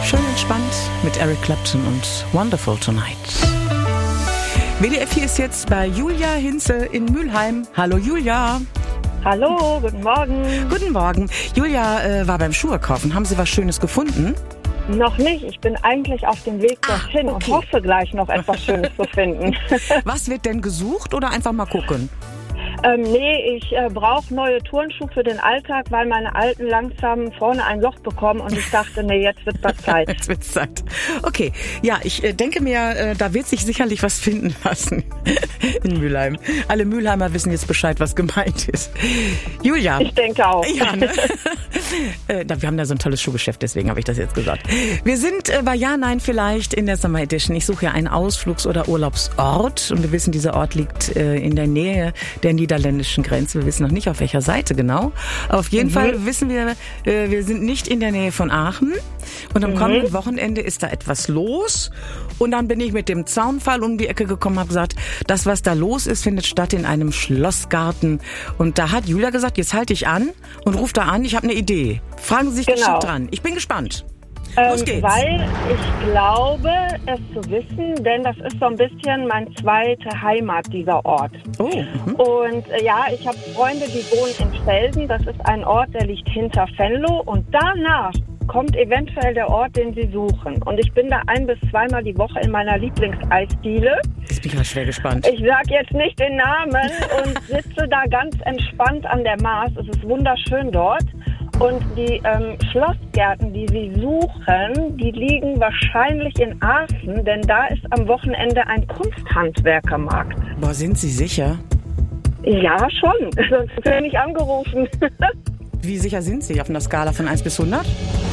Schön entspannt mit Eric Clapton und Wonderful Tonight. WDR 4 ist jetzt bei Julia Hinze in Mülheim. Hallo Julia. Hallo, guten Morgen. Guten Morgen. Julia war beim Schuhe kaufen. Haben Sie was Schönes gefunden? Noch nicht. Ich bin eigentlich auf dem Weg dorthin und hoffe gleich noch etwas Schönes zu finden. Was wird denn gesucht oder einfach mal gucken? Ich brauche neue Turnschuhe für den Alltag, weil meine alten langsam vorne ein Loch bekommen und ich dachte, jetzt wird das Zeit. Jetzt wird's Zeit. Okay, ja, ich denke mir, da wird sich sicherlich was finden lassen in Mülheim. Alle Mülheimer wissen jetzt Bescheid, was gemeint ist. Julia. Ich denke auch. Ja, ne? Wir haben da so ein tolles Schuhgeschäft, deswegen habe ich das jetzt gesagt. Wir sind bei Ja, Nein vielleicht in der Summer Edition. Ich suche ja einen Ausflugs- oder Urlaubsort und wir wissen, dieser Ort liegt in der Nähe der niederländischen Grenze. Wir wissen noch nicht, auf welcher Seite genau. Aber auf jeden Fall wissen wir, wir sind nicht in der Nähe von Aachen. Und am kommenden Wochenende ist da etwas los. Und dann bin ich mit dem Zaunpfahl um die Ecke gekommen, habe gesagt, das, was da los ist, findet statt in einem Schlossgarten. Und da hat Julia gesagt, jetzt halte ich an und ruft da an, ich habe eine Idee. Fragen Sie sich geschickt dran. Ich bin gespannt. Los geht's. Weil ich glaube, es zu wissen, denn das ist so ein bisschen meine zweite Heimat, dieser Ort. Oh. Und ich habe Freunde, die wohnen in Felden. Das ist ein Ort, der liegt hinter Venlo. Und danach kommt eventuell der Ort, den Sie suchen. Und ich bin da 1- bis 2-mal die Woche in meiner Lieblingseisdiele. Jetzt bin ich mal schwer gespannt. Ich sage jetzt nicht den Namen und sitze da ganz entspannt an der Maas. Es ist wunderschön dort. Und die Schlossgärten, die Sie suchen, die liegen wahrscheinlich in Aachen, denn da ist am Wochenende ein Kunsthandwerkermarkt. Boah, sind Sie sicher? Ja, schon. Sonst hätte ich nicht angerufen. Wie sicher sind Sie auf einer Skala von 1 bis 100?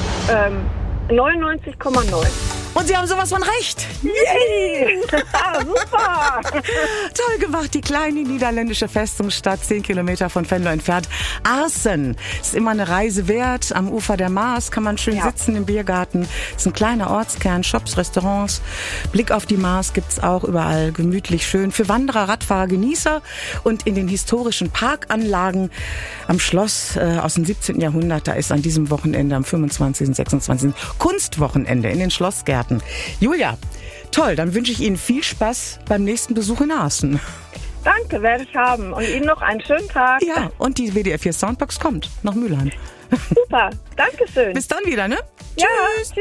99,9. Und Sie haben sowas von recht. Yay! Super! Toll gemacht, die kleine niederländische Festungsstadt, 10 Kilometer von Venlo entfernt. Arsen ist immer eine Reise wert. Am Ufer der Maas kann man schön sitzen im Biergarten. Ist ein kleiner Ortskern, Shops, Restaurants. Blick auf die Maas gibt's auch überall, gemütlich schön. Für Wanderer, Radfahrer, Genießer. Und in den historischen Parkanlagen am Schloss aus dem 17. Jahrhundert, da ist an diesem Wochenende am 25. und 26. Kunstwochenende in den Schlossgärten. Julia, toll, dann wünsche ich Ihnen viel Spaß beim nächsten Besuch in Aachen. Danke, werde ich haben. Und Ihnen noch einen schönen Tag. Ja, und die WDR 4 Soundbox kommt nach Mülheim. Super, danke schön. Bis dann wieder, ne? Ja, Tschüss.